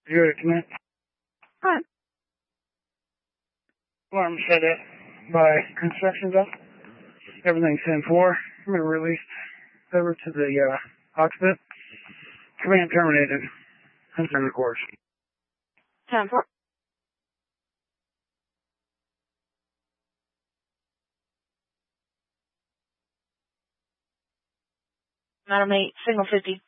You're to commit. Alright. Alarm set up by construction done. Everything's 10-4. I'm going to release over to the cockpit. Command terminated. Concern records. 10-4. Madam 8, signal 50.